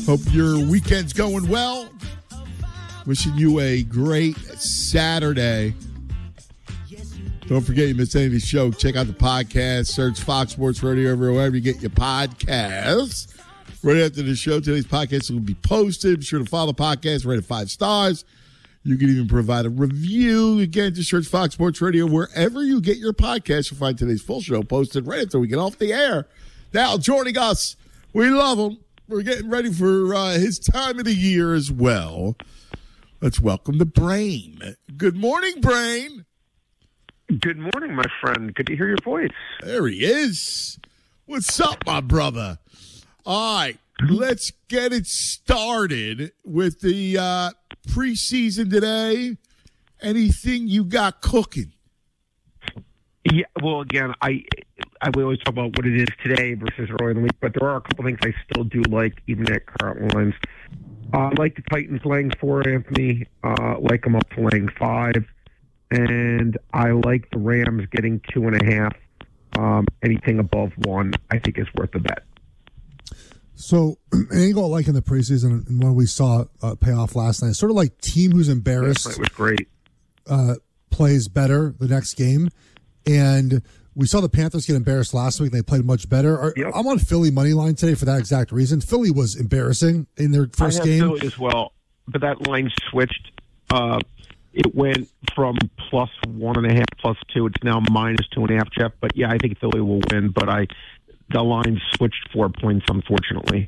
Hope your weekend's going well. Wishing you a great Saturday. Don't forget, you missed any of the show. Check out the podcast. Search Fox Sports Radio everywhere, wherever you get your podcasts. Right after the show, today's podcast will be posted. Be sure to follow the podcast, rate it 5 stars. You can even provide a review. Again, just search Fox Sports Radio wherever you get your podcast. You'll find today's full show posted right after we get off the air. Now, joining us, we love him. We're getting ready for his time of the year as well. Let's welcome the Brain. Good morning, Brain. Good morning, my friend. Good to hear your voice. There he is. What's up, my brother? All right, let's get it started with the preseason today. Anything you got cooking? Yeah, well, again, we always talk about what it is today versus earlier in the week, but there are a couple things I still do like, even at current lines. I like the Titans laying 4, Anthony. Like them up to laying 5. And I like the Rams getting 2.5. Anything above 1, I think, is worth a bet. So, an angle I like in the preseason, and when we saw pay off last night, sort of like team who's embarrassed. Last night was great. Plays better the next game. And we saw the Panthers get embarrassed last week. They played much better. Yep. I'm on Philly money line today for that exact reason. Philly was embarrassing in their first game. Philly as well, but that line switched. It went from plus 1.5, plus 2. It's now minus 2.5, Jeff. But yeah, I think Philly will win. But the line switched 4 points, unfortunately.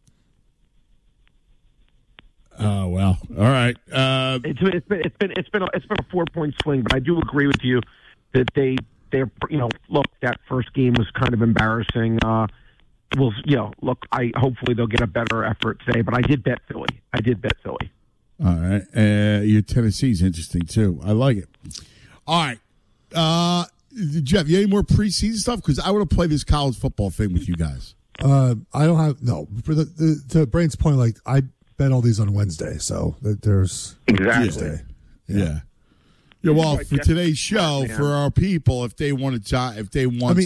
Oh well, all right. It's been a 4-point swing, but I do agree with you that they're look, that first game was kind of embarrassing. Hopefully they'll get a better effort today, but I did bet Philly. All right. Your Tennessee's interesting, too. I like it. All right. Jeff, you have any more preseason stuff? Because I want to play this college football thing with you guys. I don't have – no. For to Brain's point, like, I bet all these on Wednesday, so there's – Exactly. Tuesday. Yeah. Yeah, well, for today's show, for our people, if they want something, if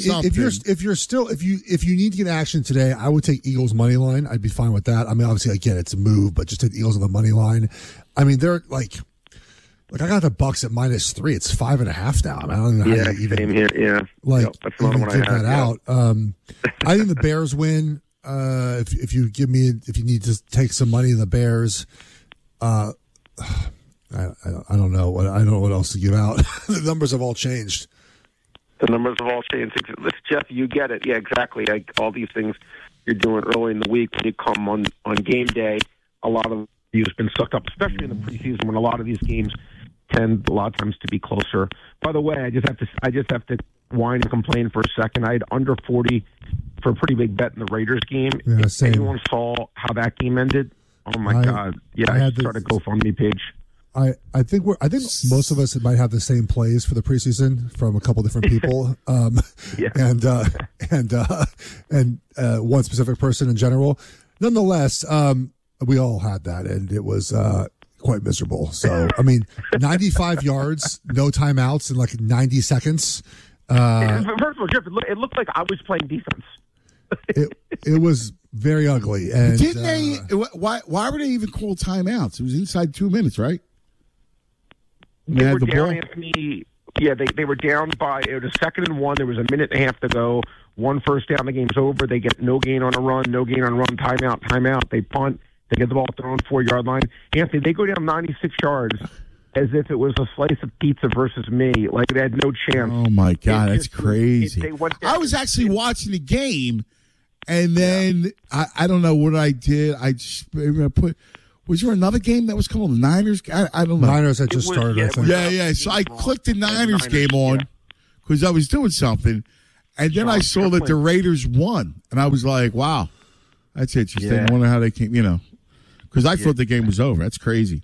you need to get action today, I would take Eagles money line. I'd be fine with that. I mean, obviously, again, it's a move, but just take the Eagles on the money line. I mean, they're like I got the Bucks at -3. It's 5.5 now. I mean, I don't even know how you same here. Yeah, that's even give that out. I think the Bears win. If you need to take some money in the Bears. I don't know what else to give out. The numbers have all changed. The numbers have all changed. Listen, Jeff, you get it. Yeah, exactly. Like all these things you're doing early in the week when you come on game day, a lot of you has been sucked up, especially in the preseason when a lot of these games tend a lot of times to be closer. By the way, I just have to whine and complain for a second. I had under 40 for a pretty big bet in the Raiders game. Yeah, if same. anyone saw how that game ended, oh my God! Yeah, I started a GoFundMe page. I think most of us might have the same plays for the preseason from a couple different people, Yeah. and one specific person in general. Nonetheless, we all had that, and it was quite miserable. So, I mean, 95 yards, no timeouts in like 90 seconds. First of all, Jeff, it looked like I was playing defense. It was very ugly. And didn't they? Why were they even called timeouts? It was inside 2 minutes, right? They were down, Anthony. Yeah, they were down by it was 2nd and 1. There was a minute and a half to go. 1 first down. The game's over. They get no gain on a run. Timeout. They punt. They get the ball thrown 4-yard line. Anthony, they go down 96 yards as if it was a slice of pizza versus me. Like they had no chance. Oh my God, that's crazy. I was actually watching the game, and then I don't know what I did. I just put. Was there another game that was called the Niners? I don't know. Niners had just started, I think. Yeah. So I clicked the Niners game on because I was doing something, and then I saw that the Raiders won, and I was like, "Wow, that's interesting." I wonder how they came, because I thought the game was over. That's crazy.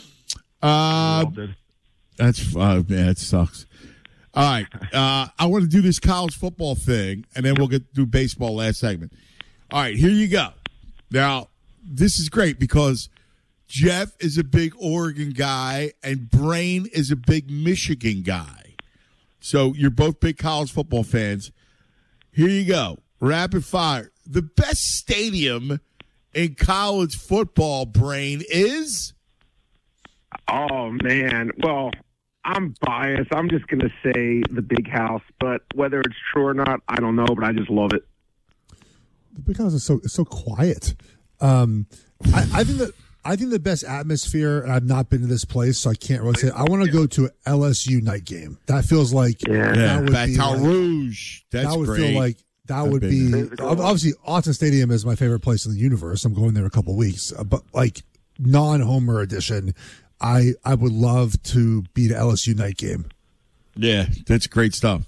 That's man, it sucks. All right, I want to do this college football thing, and then we'll get do baseball last segment. All right, here you go. Now, this is great because Jeff is a big Oregon guy, and Brain is a big Michigan guy. So you're both big college football fans. Here you go. Rapid fire. The best stadium in college football, Brain, is? Oh, man. Well, I'm biased. I'm just going to say the Big House, but whether it's true or not, I don't know, but I just love it. The Big House is so quiet. I think the best atmosphere, and I've not been to this place, so I can't really say it. I want to go to an LSU night game. That feels like that would be Baton like, Rouge. That would great. feel like that would be obviously Autzen Stadium is my favorite place in the universe. I'm going there in a couple of weeks, but like non-Homer edition, I would love to be the LSU night game. Yeah, that's great stuff.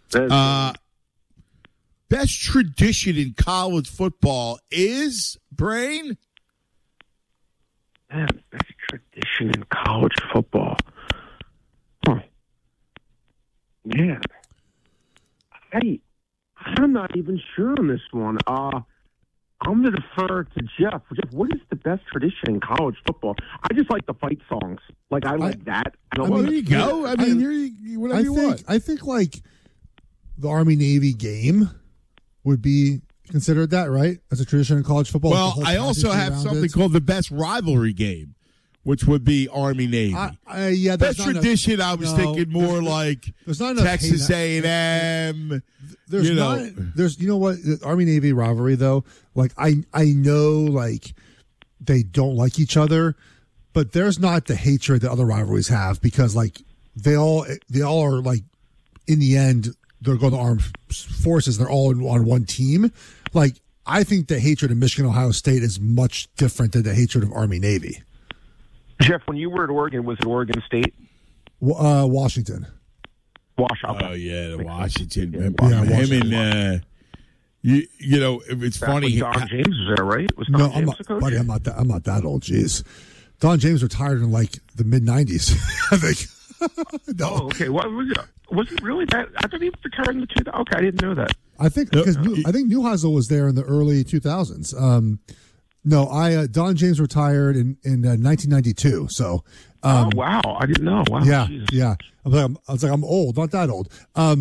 Best tradition in college football is, Brain? Man, best tradition in college football. Huh. Yeah. I'm not even sure on this one. I'm going to defer to Jeff. Jeff, what is the best tradition in college football? I just like the fight songs. Like, I like that. Well, there you go. I mean, whatever you want. I think, like, the Army-Navy game would be considered that, right? As a tradition in college football. Well, I also have something called the best rivalry game, which would be Army-Navy. Yeah, best tradition, I was thinking more like Texas A&M. There's you know what, the Army-Navy rivalry, though, like, I know, like, they don't like each other, but there's not the hatred that other rivalries have because, like, they all are, like, in the end, they're going to armed forces. They're all on one team. Like, I think the hatred of Michigan, Ohio State is much different than the hatred of Army-Navy. Jeff, when you were at Oregon, was it Oregon State? Washington. Washington. Oh, yeah, the Washington. Yeah, Him and, you know, it's funny. Don James was there, right? Was Don James the coach? Buddy, I'm not that old. Jeez. Don James retired in, like, the mid-90s, I think. No. Oh, okay. What was it? Was it really that? I thought he was retired in the 2000s. Okay, I didn't know that. I think because I think Neuheisel was there in the early 2000s. Don James retired in 1992. So. Oh wow! I didn't know. Wow. Yeah, Jesus. yeah. I was like, I'm old, not that old.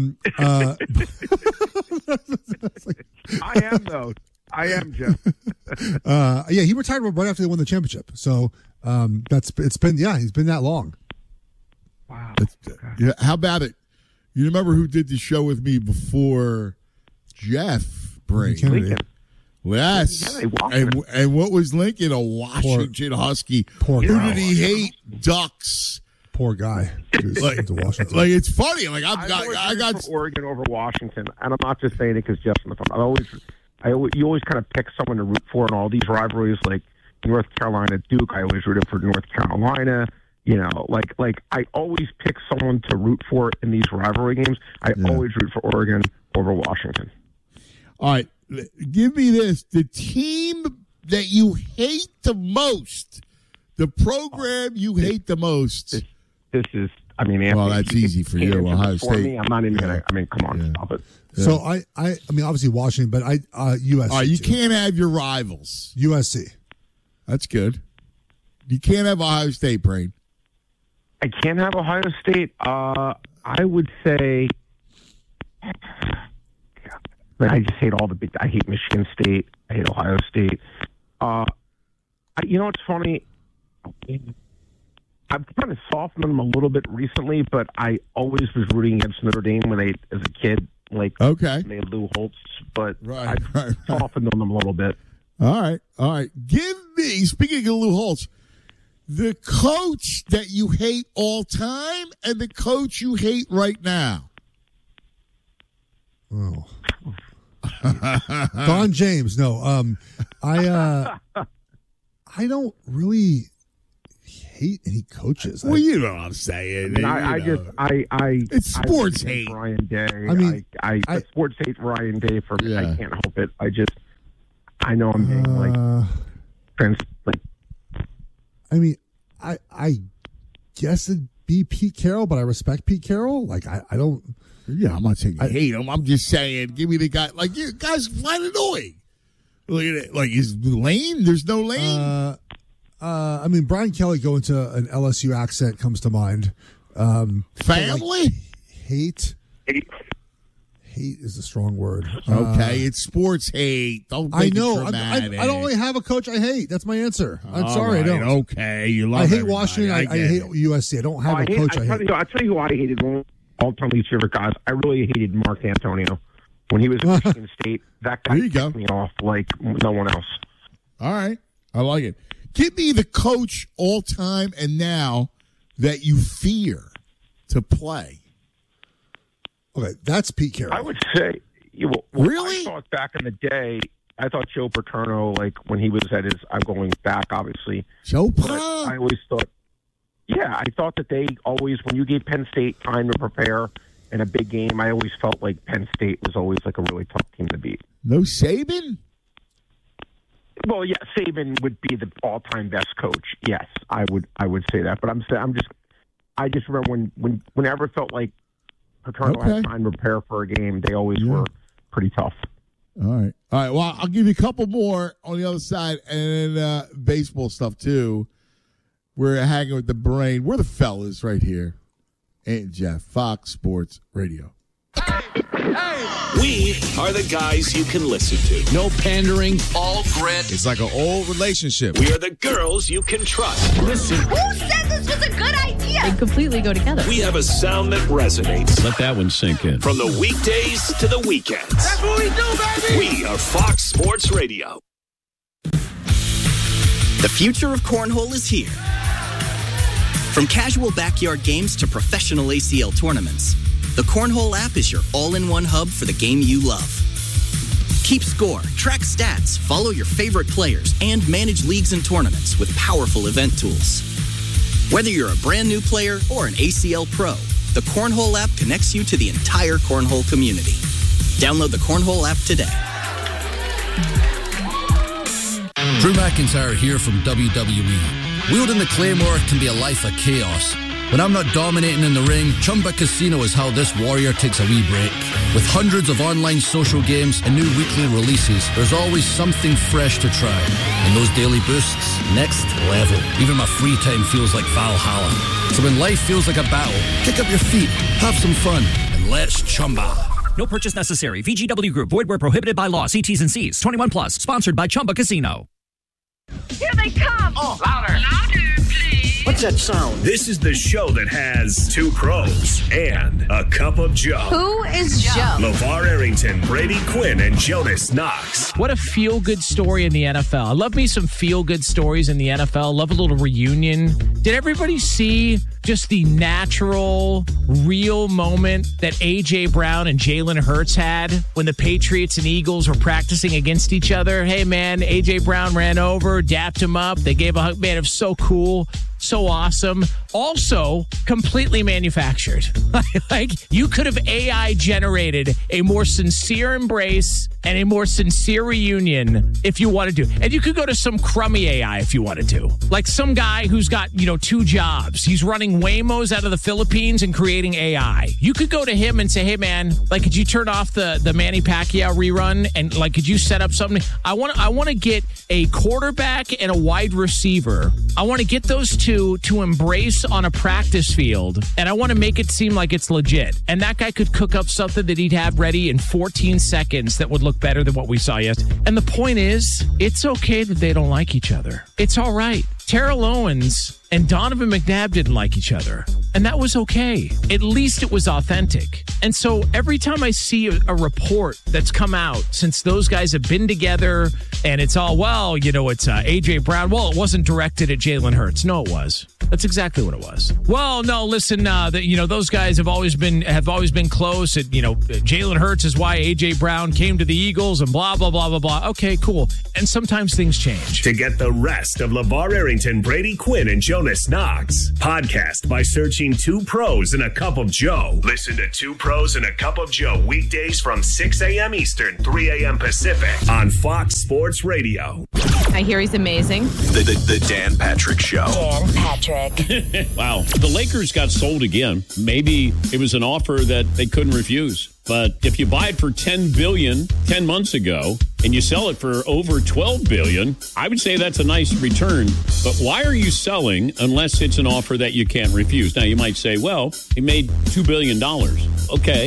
I am though. I am, Jeff. Yeah, he retired right after they won the championship. So he's been that long. Wow. Yeah, how about it? You remember who did the show with me before Jeff Brain? Lincoln. Yes. And what was Lincoln? A Washington Husky. Poor Who guy. did he hate? Ducks. Poor guy. Like, to Washington. Like, it's funny. Like I got Oregon over Washington, and I'm not just saying it because Jeff's on the phone. You always kind of pick someone to root for in all these rivalries, like North Carolina, Duke. I always rooted for North Carolina. You know, like I always pick someone to root for in these rivalry games. I always root for Oregon over Washington. All right, give me this: the team that you hate the most, the program you hate the most. This is, I mean, Anthony, well, that's easy for you, Ohio State. I'm not even gonna. I mean, come on, stop it. Yeah. So I mean, obviously Washington, but USC. All right, you can't have your rivals. USC. That's good. You can't have Ohio State, Brain. I can't have Ohio State. I would say, I just hate all the big. I hate Michigan State. I hate Ohio State. You know what's funny? I've kind of softened them a little bit recently, but I always was rooting against Notre Dame as a kid. Like, okay, they had Lou Holtz, but right. Softened on them a little bit. All right. Give me, speaking of Lou Holtz, the coach that you hate all time and the coach you hate right now. Oh. Don James. No. I don't really hate any coaches. Well, you know what I'm saying. It's sports hate. Ryan Day. I mean, I sports hate Ryan Day for me. I can't help it. I know I'm being I mean, I guess it'd be Pete Carroll, but I respect Pete Carroll. Like, I don't. Yeah, I'm not saying I hate him. I'm just saying, give me the guy. Like, you guys find annoying. Look at it. Like, is Lane? There's no Lane. I mean, Brian Kelly going to an LSU accent comes to mind. Family? Hate is a strong word. Okay, it's sports hate. Don't make I know. it dramatic. I don't really have a coach I hate. That's my answer. I'm All sorry, right, I don't. Okay, you love I hate everybody. Washington. I hate USC. I don't have a coach I hate. I'll tell you who I hated. One of all-time least favorite guys. I really hated Mark Antonio when he was at Michigan State. That guy pissed me off like no one else. All right, I like it. Give me the coach all time and now that you fear to play. Okay, that's Pete Carroll. I would say, really? I thought back in the day, I thought Joe Paterno, like when he was at his, I'm going back, obviously. Joe Paterno? I always thought, I thought that they always, when you gave Penn State time to prepare in a big game, I always felt like Penn State was always like a really tough team to beat. No Saban? Well, yeah, Saban would be the all-time best coach. Yes, I would say that. But I just remember whenever it felt like Paterno had time to prepare for a game, they always were pretty tough. All right. Well, I'll give you a couple more on the other side, and then baseball stuff too. We're hanging with the brain. We're the fellas right here. And Jeff, Fox Sports Radio. We are the guys you can listen to. No pandering, all grit. It's like an old relationship. We are the girls you can trust. Listen. Who said this was a good idea? They completely go together. We have a sound that resonates. Let that one sink in. From the weekdays to the weekends. That's what we do, baby. We are Fox Sports Radio. The future of cornhole is here. From casual backyard games to professional ACL tournaments, the Cornhole app is your all-in-one hub for the game you love. Keep score, track stats, follow your favorite players, and manage leagues and tournaments with powerful event tools. Whether you're a brand new player or an ACL pro, the Cornhole app connects you to the entire cornhole community. Download the Cornhole app today. Drew McIntyre here from WWE. Wielding the Claymore can be a life of chaos. When I'm not dominating in the ring, Chumba Casino is how this warrior takes a wee break. With hundreds of online social games and new weekly releases, there's always something fresh to try. And those daily boosts, next level. Even my free time feels like Valhalla. So when life feels like a battle, kick up your feet, have some fun, and let's Chumba. No purchase necessary. VGW Group. Void where prohibited by law. See T's and C's. 21 plus. Sponsored by Chumba Casino. Here they come. Oh, louder. Louder, please. What's that sound? This is the show that has two pros and a cup of Joe. Who is Joe? LeVar Arrington, Brady Quinn, and Jonas Knox. What a feel-good story in the NFL. I love me some feel-good stories in the NFL. Love a little reunion. Did everybody see just the natural, real moment that A.J. Brown and Jalen Hurts had when the Patriots and Eagles were practicing against each other? Hey, man, A.J. Brown ran over, dapped him up. They gave a hug. Man, it was so cool. So awesome. Also, completely manufactured. Like, you could have AI generated a more sincere embrace and a more sincere reunion if you wanted to. And you could go to some crummy AI if you wanted to. Like some guy who's got, two jobs. He's running Waymos out of the Philippines and creating AI. You could go to him and say, hey, man, like, could you turn off the Manny Pacquiao rerun? And, like, could you set up something? I want to get a quarterback and a wide receiver. I want to get those two to embrace on a practice field, and I want to make it seem like it's legit. And that guy could cook up something that he'd have ready in 14 seconds that would look better than what we saw yesterday. And the point is, it's okay that they don't like each other. It's all right. Terrell Owens and Donovan McNabb didn't like each other, and that was okay. At least it was authentic. And so every time I see a report that's come out since those guys have been together, and it's all, it's A.J. Brown. Well, it wasn't directed at Jalen Hurts. No, it was. That's exactly what it was. Well, no, listen, those guys have always been close. Jalen Hurts is why A.J. Brown came to the Eagles and blah, blah, blah, blah, blah. Okay, cool. And sometimes things change. To get the rest of LeVar Arrington, Brady Quinn, and Jonas Knox, podcast by searching Two Pros and a Cup of Joe. Listen to Two Pros and a Cup of Joe weekdays from 6 a.m. Eastern, 3 a.m. Pacific on Fox Sports Radio. I hear he's amazing. The Dan Patrick Show. Dan Patrick. Wow. The Lakers got sold again. Maybe it was an offer that they couldn't refuse. But if you buy it for $10 billion 10 months ago and you sell it for over $12 billion, I would say that's a nice return. But why are you selling unless it's an offer that you can't refuse? Now, you might say, well, he made $2 billion. Okay.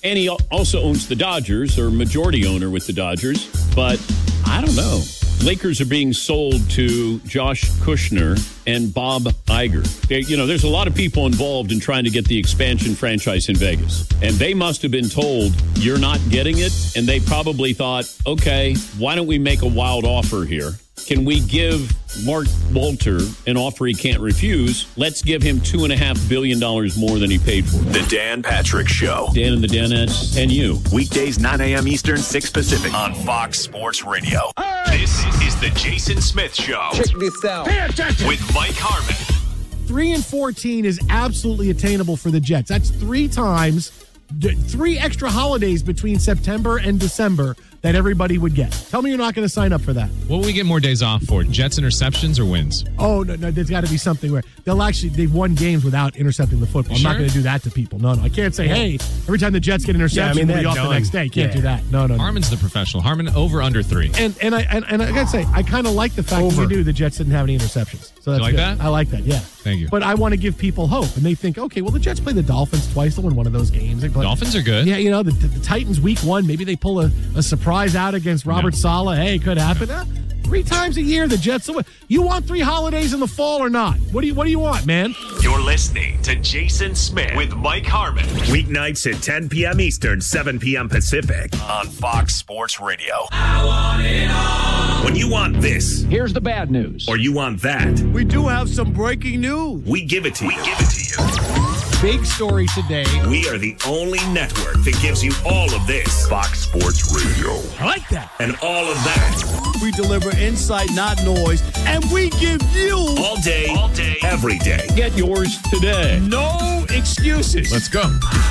And he also owns the Dodgers, or majority owner with the Dodgers. But I don't know. Lakers are being sold to Josh Kushner and Bob Iger. There's a lot of people involved in trying to get the expansion franchise in Vegas. And they must have been told, you're not getting it. And they probably thought, okay, why don't we make a wild offer here? Can we give Mark Walter an offer he can't refuse? Let's give him $2.5 billion more than he paid for. The Dan Patrick Show. Dan and the Danettes and you. Weekdays 9 a.m. Eastern, 6 Pacific on Fox Sports Radio. This is the Jason Smith Show. Check this out. With Mike Harmon. 3-14 is absolutely attainable for the Jets. That's 3 extra holidays between September and December that everybody would get. Tell me you're not going to sign up for that. What will we get more days off for? Jets interceptions or wins? Oh, no, there's got to be something where they've won games without intercepting the football. I'm not going to do that to people. No, I can't say, hey, every time the Jets get interception, we'll be off the next day. Can't do that. No. Harmon's the professional. Harmon over under 3. And I got to say, I kind of like the fact that we knew the Jets didn't have any interceptions. So that's you like good. that? I like that, yeah. Thank you. But I want to give people hope. And they think, okay, well, the Jets play the Dolphins twice. They'll win one of those games. Dolphins are good. Yeah, the Titans week 1, maybe they pull a surprise out against Robert Saleh. Hey, it could happen. 3 times a year, the Jets will win. You want 3 holidays in the fall or not? What do you want, man? You're listening to Jason Smith with Mike Harmon. Weeknights at 10 p.m. Eastern, 7 p.m. Pacific on Fox Sports Radio. I want it all. When you want this, here's the bad news. Or you want that, we do have some breaking news. We give it to you. Big story today. We are the only network that gives you all of this. Fox Sports Radio. I like that. And all of that. We deliver insight, not noise. And we give you all day, every day. Get yours today. No excuses. Let's go.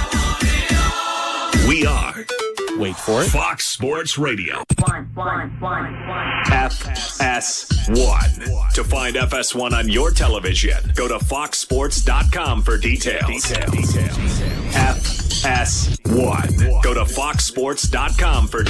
We are. Wait for it. Fox Sports Radio. One. FS1. To find FS1 on your television, go to foxsports.com for details. FS1. Go to foxsports.com for